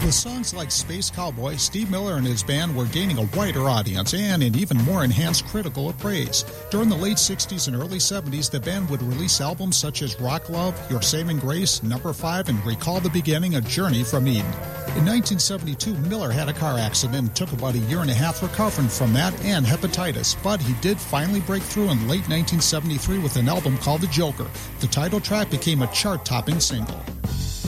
With songs like Space Cowboy, Steve Miller and his band were gaining a wider audience and an even more enhanced critical appraise. During the late 60s and early 70s, the band would release albums such as Rock Love, Your Saving Grace, Number 5, and Recall the Beginning, A Journey from Eden. In 1972, Miller had a car accident and took about a year and a half recovering from that and hepatitis, but he did finally break through in late 1973 with an album called The Joker. The title track became a chart-topping single.